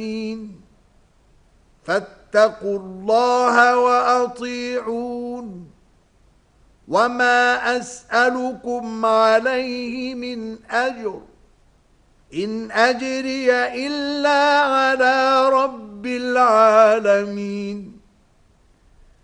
فاتقوا الله وأطيعون وما أسألكم عليه من أجر إن أجري إلا على رب العالمين